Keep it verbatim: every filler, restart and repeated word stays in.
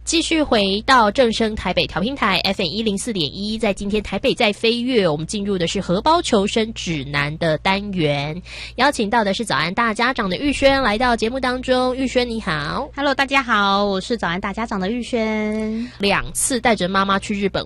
继续回到正声台北调频台 F M 一零四点一，在今天台北在飞跃，我们进入的是荷包求生指南的单元，邀请到的是早安大家长的玉轩来到节目当中。玉轩你好。 Hello， 大家好，我是早安大家长的玉轩。 两次带着妈妈去日本